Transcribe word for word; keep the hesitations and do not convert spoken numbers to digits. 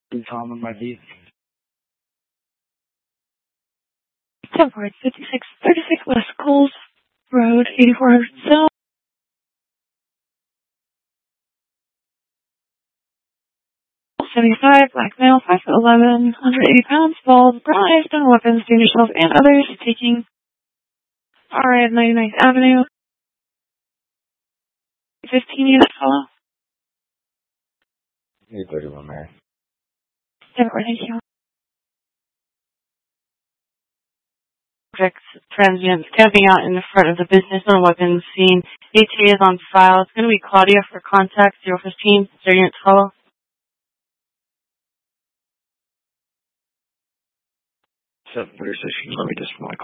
Tom and my beat. ten four fifty-six thirty-six West Coles Road, eighty-four hundred South. seventy-five, black male, five foot eleven, one hundred eighty pounds, bald, brown eyes, stun weapons, to yourself and others, taking R I of ninety-ninth Avenue. fifteen units follow. eight thirty-one, Mary. ten four, thank you. Transient camping out in the front of the business on weapons scene. A T is on file. It's going to be Claudia for contact zero fifteen. zero units follow. seven thirty-six, let me just my